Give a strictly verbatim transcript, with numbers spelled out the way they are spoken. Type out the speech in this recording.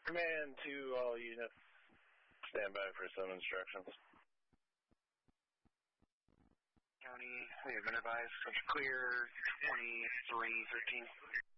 Command to all units. Stand by for some instructions. County, we have been advised of clear twenty-three thirteen.